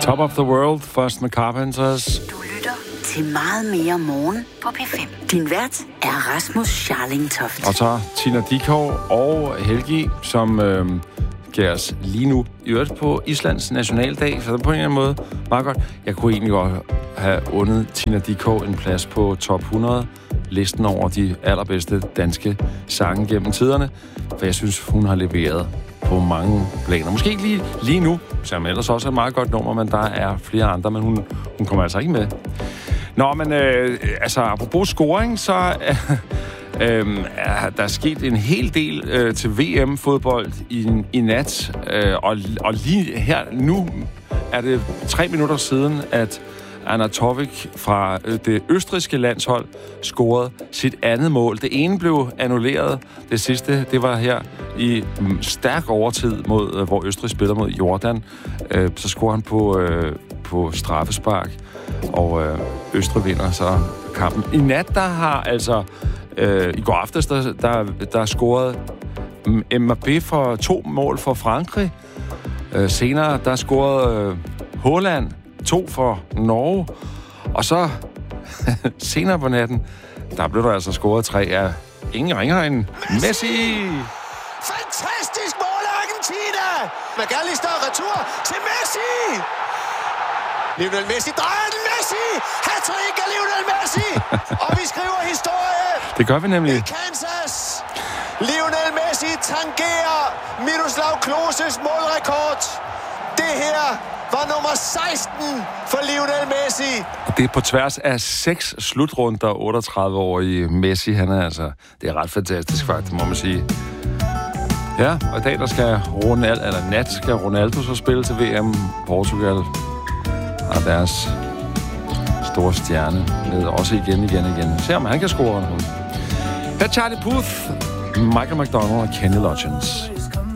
Top of the World, først med Carpenters. Du lytter til Meget mere morgen på P5. Din vært er Rasmus Scharling Toft. Og så Tina Dickow og Helgi, som giver os lige nu i øvrigt på Islands nationaldag. Så det er på en eller anden måde meget godt. Jeg kunne egentlig godt have undet Tina Dickow en plads på top 100 listen over de allerbedste danske sange gennem tiderne. For jeg synes, hun har leveret på mange planer. Måske ikke lige nu, som ellers også er et meget godt nummer, men der er flere andre, men hun kommer altså ikke med. Nå, men apropos scoring, så der er sket en hel del til VM-fodbold i nat, og lige her nu er det 3 minutter siden, at Arnautovic fra det østrigske landshold scorede sit andet mål. Det ene blev annulleret. Det sidste, det var her i stærk overtid, hvor Østrig spiller mod Jordan. Så scorer han på straffespark, og Østrig vinder så kampen. I nat, der har altså i går aftes, der scorede Mbappé for 2 mål for Frankrig. Senere, der scorede Haaland 2 for Norge. Og så senere på natten, der blev der altså scoret 3 af ingen ringere end Messi. Fantastisk mål af Argentina! McAllister retur til Messi! Lionel Messi drejer den. Messi! Hat-trick af Lionel Messi! Og vi skriver historie! Det gør vi nemlig. I Kansas! Lionel Messi tangerer Miroslav Kloses målrekord. Det her var nummer 16 for Lionel Messi. Og det er på tværs af 6 slutrunder, 38-årige Messi. Han er altså... Det er ret fantastisk, faktisk, må man sige. Ja, og i dag, der skal Ronaldo så spille til VM. Portugal har deres store stjerne med også igen. Se om han kan score. Her Charlie Puth, Michael McDonald og Kenny Loggins.